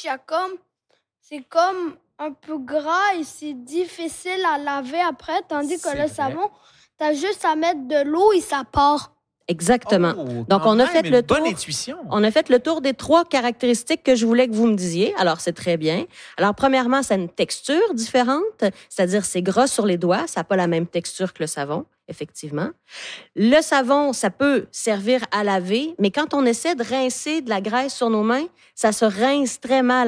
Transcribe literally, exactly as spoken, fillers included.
a comme... C'est comme un peu gras et c'est difficile à laver après, tandis que C'est le vrai. savon, t'as juste à mettre de l'eau et ça part. Exactement. Oh, Donc, quand on a même, fait une le bonne tour. intuition. On a fait le tour des trois caractéristiques que je voulais que vous me disiez. Alors, c'est très bien. Alors, premièrement, ça a une texture différente, c'est-à-dire c'est gras sur les doigts, ça n'a pas la même texture que le savon, effectivement. Le savon, ça peut servir à laver, mais quand on essaie de rincer de la graisse sur nos mains, ça se rince très mal.